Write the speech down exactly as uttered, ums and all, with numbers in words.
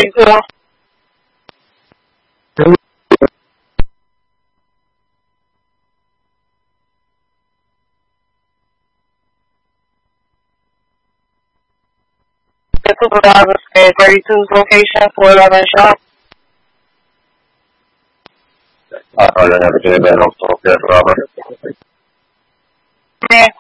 thirty-two. The supervisor said thirty-two's location for eleven shop. I thought I never did that. I'm so good, Robert. Yeah.